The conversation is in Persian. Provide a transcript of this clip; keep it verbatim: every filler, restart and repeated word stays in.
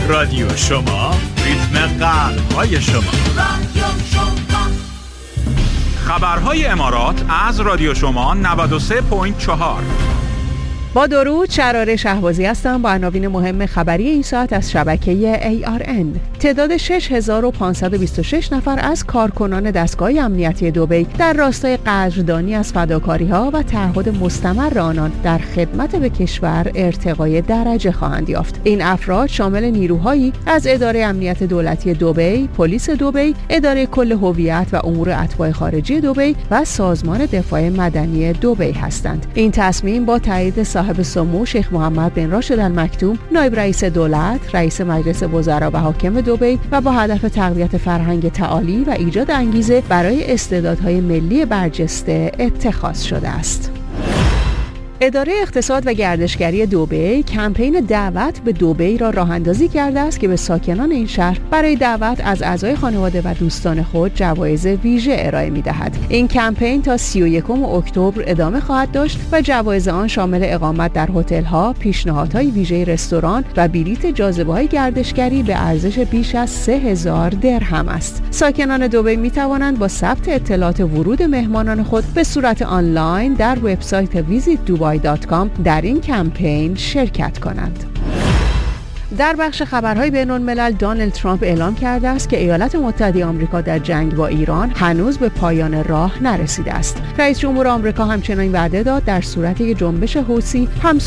رادیو شما، ریتم قلب‌های شما. رادیو شما. خبرهای امارات از رادیو شما نود و سه ممیز چهار. با درود، شراره شهبازی هستم با عناوین مهم خبری این ساعت از شبکه ای آر ان. تعداد شش هزار و پانصد و بیست و شش نفر از کارکنان دستگاه امنیتی دبی در راستای قدردانی از فداکاری‌ها و تعهد مستمر آنان در خدمت به کشور ارتقای درجه خواهند یافت. این افراد شامل نیروهایی از اداره امنیت دولتی دبی، پلیس دبی، اداره کل هویت و امور اتباع خارجی دبی و سازمان دفاع مدنی دبی هستند. این تصمیم با تایید صاحب سمو شیخ محمد بن راشد المکتوم، نایب رئیس دولت، رئیس مجلس وزرا و حاکم دبی و با هدف تقویت فرهنگ تعالی و ایجاد انگیزه برای استعدادهای ملی برجسته اتخاذ شده است. اداره اقتصاد و گردشگری دبی کمپین دعوت به دبی را راه‌اندازی کرده است که به ساکنان این شهر برای دعوت از اعضای خانواده و دوستان خود جوایز ویژه ارائه می‌دهد. این کمپین تا سی و یکم اکتبر ادامه خواهد داشت و جوایز آن شامل اقامت در هتل‌ها، پیشنهادهای ویژه رستوران و بلیت جاذبه‌های گردشگری به ارزش بیش از سه هزار درهم است. ساکنان دبی می‌توانند با ثبت اطلاعات ورود مهمانان خود به صورت آنلاین در وبسایت ویزیت دوبای دات کام در این کمپین شرکت کنند. در بخش خبرهای بین‌الملل، دونالد ترامپ اعلام کرده است که ایالات متحده آمریکا در جنگ با ایران هنوز به پایان راه نرسیده است. رئیس جمهور آمریکا همچنین وعده داد در صورت یک جنبش حوثی هم